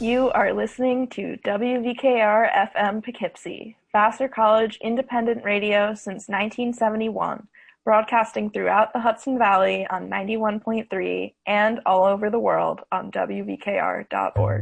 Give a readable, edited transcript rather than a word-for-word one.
You are listening to WVKR-FM Poughkeepsie, Vassar College independent radio since 1971, broadcasting throughout the Hudson Valley on 91.3 and all over the world on WVKR.org.